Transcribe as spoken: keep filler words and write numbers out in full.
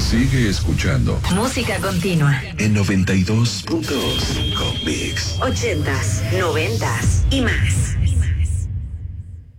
Sigue escuchando. Música continua. En noventa y dos punto cinco Mix. Ochentas, noventas y más.